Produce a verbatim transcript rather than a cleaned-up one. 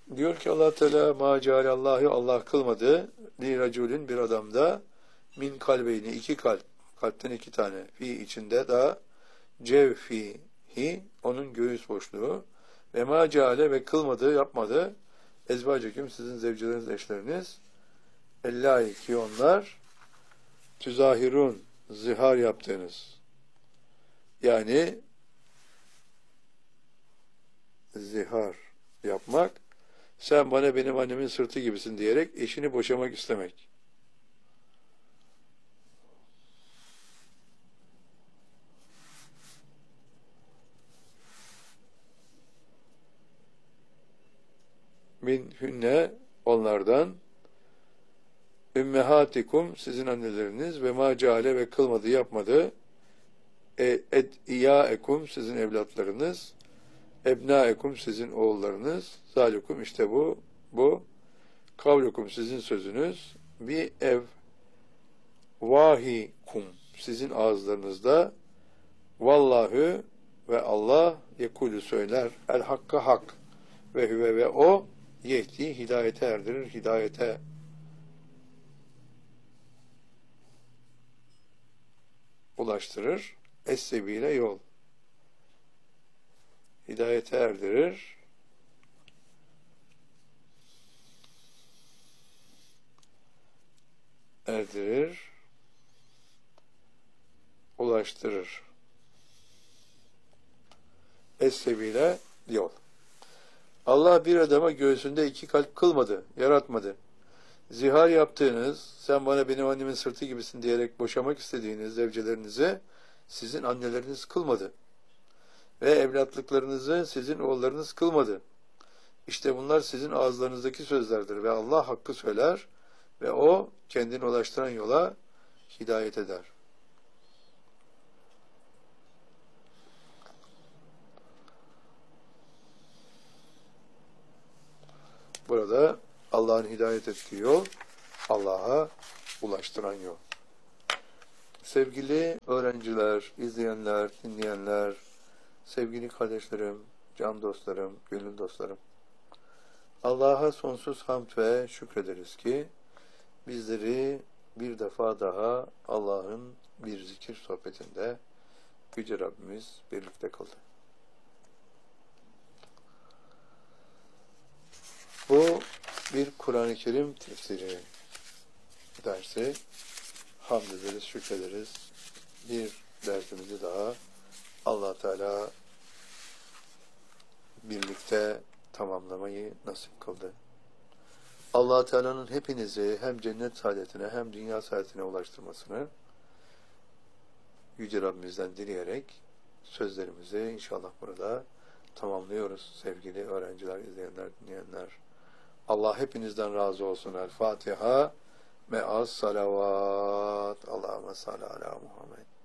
Diyor ki Allah Teala ma cealallahu Allah kılmadı li raculin bir adamda min kalbeyni iki kalp kalpten iki tane fi içinde da cevfihi onun göğüs boşluğu ve ma ceale ve kılmadı yapmadı ezvaceküm sizin zevceleriniz eşleriniz ellâhi ki onlar tüzahirun zihar yaptığınız yani zihar yapmak sen bana benim annemin sırtı gibisin diyerek eşini boşamak istemek. Min hünne onlardan ümmehatikum sizin anneleriniz ve ma ceale ve kılmadı yapmadı e, ed iyaekum sizin evlatlarınız ebnaekum sizin oğullarınız zalikum işte bu bu kavlukum sizin sözünüz bir ev vahikum sizin ağızlarınızda vallahu ve Allah yekulü söyler el hakka hak ve hüve ve o yehdi hidayete erdirir hidayete ulaştırır es-sebile yol hidayete erdirir erdirir ulaştırır es-sebile yol. Allah bir adama göğsünde iki kalp kılmadı, yaratmadı. Zihar yaptığınız, sen bana benim annemin sırtı gibisin diyerek boşamak istediğiniz zevcelerinizi sizin anneleriniz kılmadı. Ve evlatlıklarınızı sizin oğullarınız kılmadı. İşte bunlar sizin ağızlarınızdaki sözlerdir ve Allah hakkı söyler ve o kendini ulaştıran yola hidayet eder. Burada Allah'ın hidayet ettiği yol, Allah'a ulaştıran yol. Sevgili öğrenciler, izleyenler, dinleyenler, sevgili kardeşlerim, can dostlarım, gönül dostlarım, Allah'a sonsuz hamd ve şükrederiz ki bizleri bir defa daha Allah'ın bir zikir sohbetinde Yüce Rabbimiz birlikte kıldı. Bu bir Kur'an-ı Kerim tefsiri dersi. Hamd ederiz, şükrederiz. Bir dersimizi daha Allah Teala birlikte tamamlamayı nasip kıldı. Allah Teala'nın hepinizi hem cennet saadetine hem dünya saadetine ulaştırmasını Yüce Rabbimizden dileyerek sözlerimizi inşallah burada tamamlıyoruz sevgili öğrenciler, izleyenler, dinleyenler. Allah hepinizden razı olsun. El Fatiha me'as salavat. Allahümme salli ala Muhammed.